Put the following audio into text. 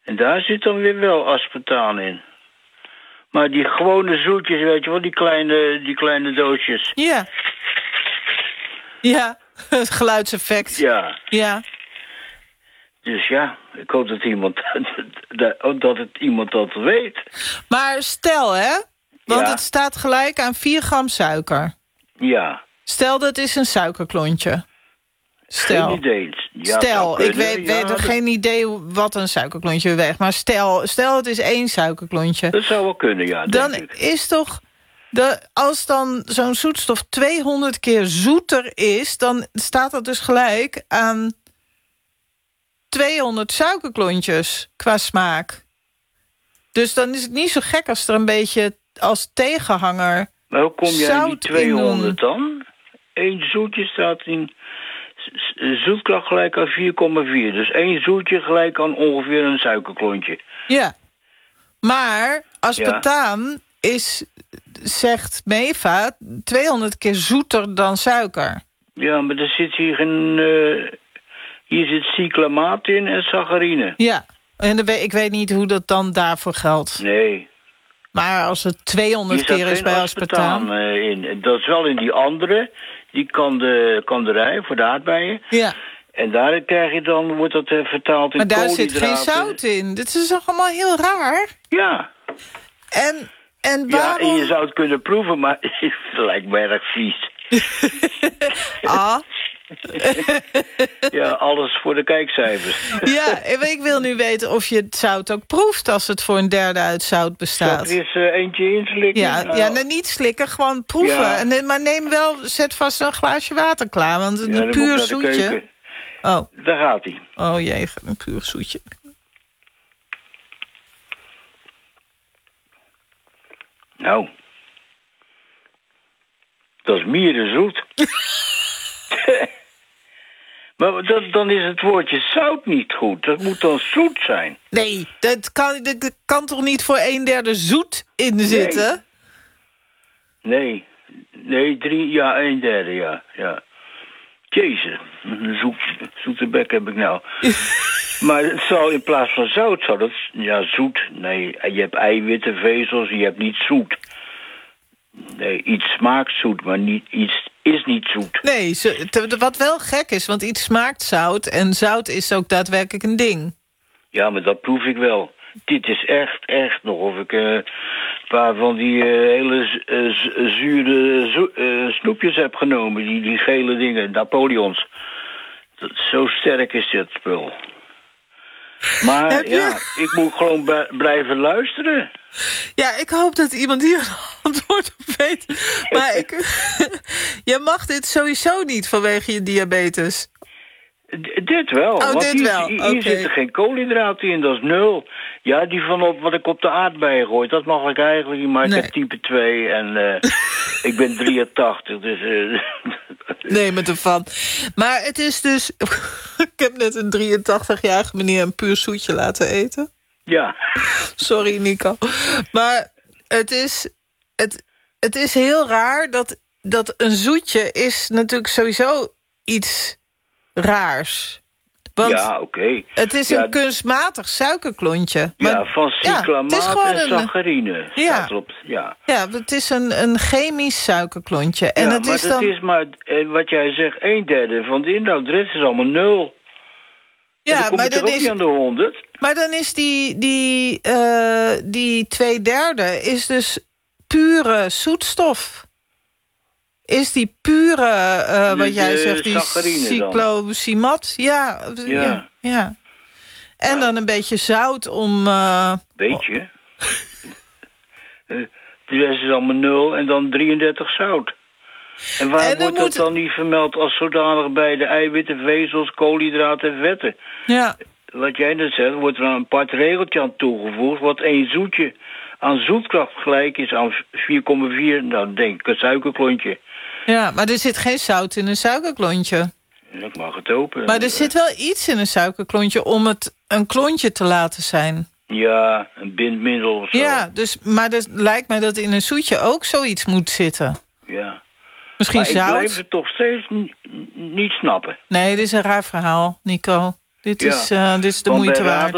En daar zit dan weer wel aspartaan in. Maar die gewone zoetjes, weet je wel, die kleine doosjes. Ja. Ja, het geluidseffect. Ja. Ja. Dus ja, ik hoop dat iemand dat weet. Maar stel, hè? Want Ja. het staat gelijk aan 4 gram suiker. Ja. Stel, dat is een suikerklontje. Stel. Geen idee. Ja, Stel, ik weet ja, geen idee wat een suikerklontje weegt. Maar stel, het is 1 suikerklontje. Dat zou wel kunnen, ja, Dan denk ik. is toch... als dan zo'n zoetstof 200 keer zoeter is... dan staat dat dus gelijk aan 200 suikerklontjes qua smaak. Dus dan is het niet zo gek als er een beetje als tegenhanger... Maar hoe kom jij aan die zout in 200 dan? Eén zoetje staat in zoetkracht gelijk aan 4,4. Dus 1 zoetje gelijk aan ongeveer een suikerklontje. Ja. Maar aspartaan is, zegt Meva, 200 keer zoeter dan suiker. Ja, maar er zit hier zit cyclamaat in en saccharine. Ja, en ik weet niet hoe dat dan daarvoor geldt. Nee. Maar als het 200 keer is bij aspartaan... in. Dat is wel in die andere, die kanderij voor de aardbeien. Ja. En daar krijg je dan, wordt dat vertaald in maar daar koolhydraten. zit geen zout in. Dit is toch allemaal heel raar? Ja. En waarom... Ja, en je zou het kunnen proeven, maar het lijkt me erg vies. Ja, alles voor de kijkcijfers. Ja, ik wil nu weten of je het zout ook proeft... als het voor een derde uit zout bestaat. Zal ik er eens eentje inslikken? Ja, niet slikken, gewoon proeven. Ja. Maar zet vast een glaasje water klaar, want een puur zoetje... Oh. Daar gaat hij. Oh jee, een puur zoetje. Nou. Dat is mierenzoet. Maar dan is het woordje zout niet goed. Dat moet dan zoet zijn. Nee, dat kan toch niet voor 1/3 zoet in zitten? Nee, 1/3, ja. Jezus, een zoete bek heb ik nou. Maar het zou in plaats van zout, zoet. Nee, je hebt eiwitten, vezels, je hebt niet zoet. Nee, iets smaakt zoet, maar iets is niet zoet. Nee, wat wel gek is, want iets smaakt zout... en zout is ook daadwerkelijk een ding. Ja, maar dat proef ik wel. Dit is echt nog of ik een paar van die hele zure snoepjes heb genomen. Die gele dingen, Napoleons. Zo sterk is dit spul. Maar ik moet gewoon blijven luisteren. Ja, ik hoop dat iemand hier een antwoord op weet. Maar je mag dit sowieso niet vanwege je diabetes. Dit wel. Oh, want dit wel. Hier zitten geen koolhydraten in, dat is 0. Ja, die van wat ik op de aardbeien gooi, dat mag ik eigenlijk niet. Maar ik heb type 2 en ik ben 83, dus... Nee, met ervan. Maar het is dus... ik heb net een 83-jarige meneer een puur zoetje laten eten. Ja. Sorry, Nico. Maar het is heel raar dat een zoetje is natuurlijk sowieso iets raars. Want ja, oké. Het is een kunstmatig suikerklontje. Maar, ja, van cyclamaat en saccharine. Ja, het is een chemisch suikerklontje. En het is dan... is maar, wat jij zegt, 1/3 van de inhoud. De rest is allemaal 0. Ja, maar dan is aan de 100. Maar dan is die 2/3 is dus pure zoetstof. Is die pure, wat jij zegt, die cyclosimat? Ja. En dan een beetje zout om... Beetje? De rest is allemaal 0 en dan 33 zout. En waarom wordt dat dan niet vermeld als zodanig bij de eiwitten, vezels, koolhydraten en vetten? Ja. Wat jij net zegt, wordt er een apart regeltje aan toegevoegd... wat 1 zoetje aan zoetkracht gelijk is aan 4,4... nou, denk ik een suikerklontje. Ja, maar er zit geen zout in een suikerklontje. Ik mag het open. Maar er zit wel iets in een suikerklontje om het een klontje te laten zijn. Ja, een bindmiddel of zo. Ja, maar het lijkt mij dat in een zoetje ook zoiets moet zitten. Ja. Misschien maar zout. Ik blijf het toch steeds niet snappen. Nee, dit is een raar verhaal, Nico. Dit is de moeite waard.